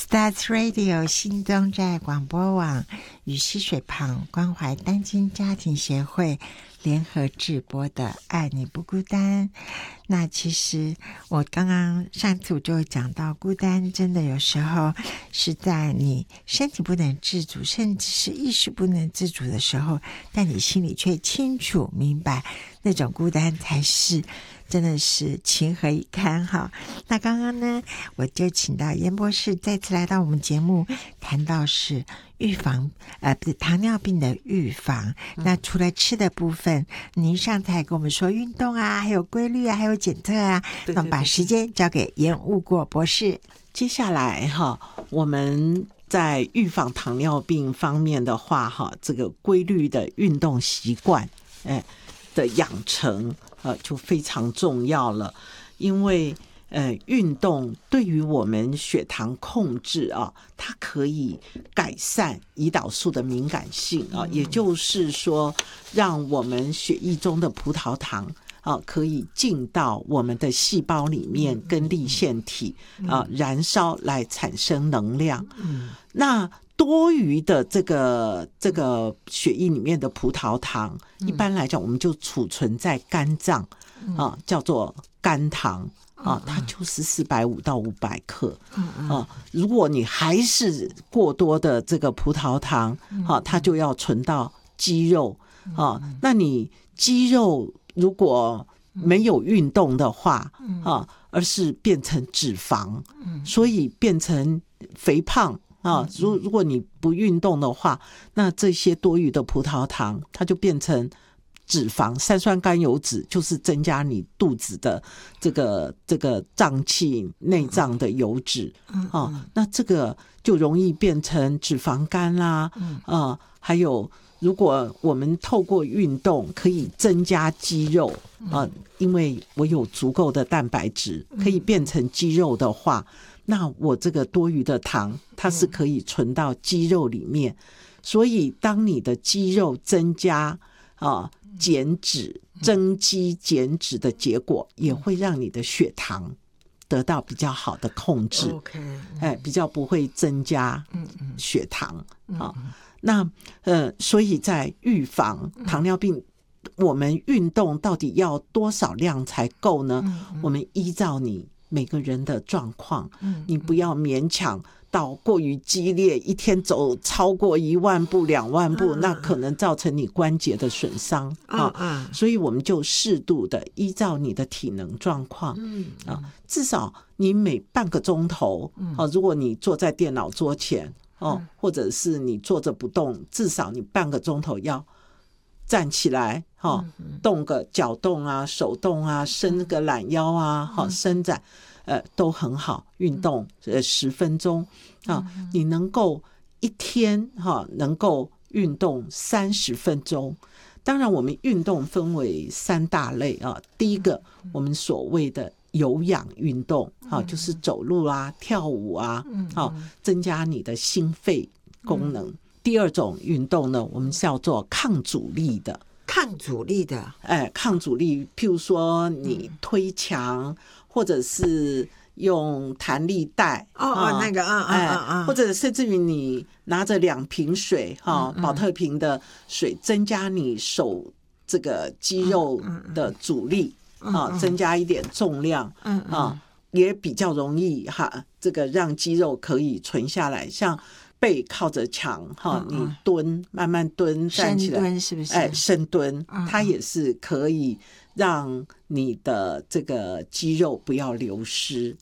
Stars Radio 新东寨广播网与溪水旁关怀单亲家庭协会联合制播的爱你不孤单。那其实我刚刚上次我就讲到，孤单真的有时候是在你身体不能自主，甚至是意识不能自主的时候，但你心里却清楚明白，那种孤单才是真的是情何以堪哈。那刚刚呢，我就请到严博士再次来到我们节目，谈到是预防不是糖尿病的预防。那除了吃的部分，您上次还跟我们说运动啊，还有规律啊，还有检测啊。 对， 那我们把时间交给严务国博士。 接下来哈，我们在预防糖尿病方面的话哈，这个规律的运动习惯的养成就非常重要了。因为运动对于我们血糖控制啊，它可以改善胰岛素的敏感性啊，也就是说，让我们血液中的葡萄糖可以进到我们的细胞里面，跟粒线体燃烧来产生能量。那多余的这个血液里面的葡萄糖，一般来讲我们就储存在肝脏叫做肝糖。它就是450到500克。如果你还是过多的这个葡萄糖，它就要存到肌肉。那你肌肉如果没有运动的话，而是变成脂肪，所以变成肥胖。如果你不运动的话，那这些多余的葡萄糖它就变成脂肪，三酸甘油酯就是增加你肚子的这个脏器内脏的油脂。那这个就容易变成脂肪肝啦。还有如果我们透过运动可以增加肌肉因为我有足够的蛋白质可以变成肌肉的话，那我这个多余的糖它是可以存到肌肉里面。所以当你的肌肉增加减脂增肌减脂的结果，也会让你的血糖得到比较好的控制。比较不会增加血糖。那所以在预防糖尿病，我们运动到底要多少量才够呢？我们依照你每个人的状况，你不要勉强到过于激烈，一天走超过1万步2万步，那可能造成你关节的损伤。所以我们就适度的依照你的体能状况至少你每半个钟头如果你坐在电脑桌前或者是你坐着不动，至少你半个钟头要站起来动个脚动啊手动啊，伸个懒腰啊伸展都很好。运动10分钟你能够一天能够运动30分钟。当然我们运动分为3大类第一个我们所谓的有氧运动就是走路啊跳舞啊增加你的心肺功能。第二种运动呢，我们叫做抗阻力的。 抗阻力的抗阻力譬如说你推墙或者是用弹力带那个或者甚至于你拿着2瓶水保特瓶的水，增加你手这个肌肉的阻力增加一点重量也比较容易这个让肌肉可以存下来。像背靠着墙你蹲慢慢蹲站起来， 深蹲是不是？ 深蹲它也是可以让你的这个肌肉不要流失。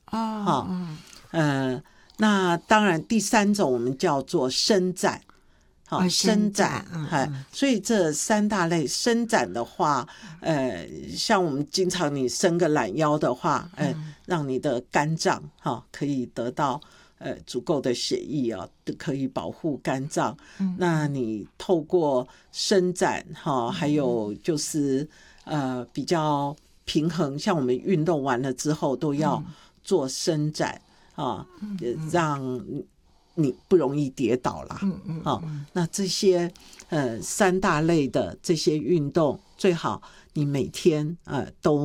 那当然第3种我们叫做伸展。伸展所以这3大类伸展的话像我们经常你伸个懒腰的话让你的肝脏可以得到足够的血液可以保护肝脏。那你透过伸展还有就是比较平衡，像我们运动完了之后都要做伸展让你不容易跌倒啦。那这些3大类的这些运动最好你每天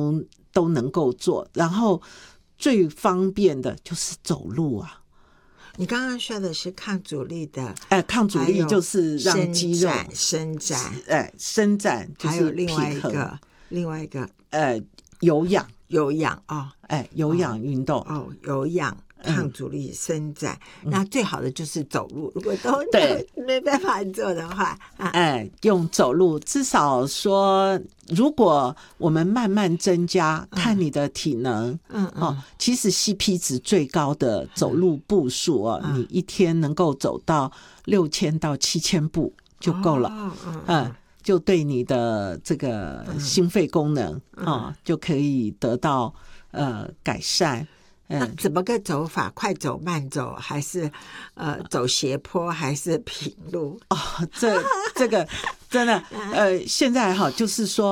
都能够做。然后最方便的就是走路你刚刚说的是抗阻力的， 抗阻力就是让肌肉伸展， 伸展，就是还有另外一个有氧哦， 有氧运动哦，有氧。抗阻力伸展，那最好的就是走路。如果都没办法做的话， 用走路，至少说，如果我们慢慢增加，看你的体能，其实 CP 值最高的走路步数你一天能够走到6000到7000步就够了，就对你的这个心肺功能就可以得到改善。 那怎么个走法？快走、慢走，还是走斜坡，还是平路？ 这个真的现在就是说。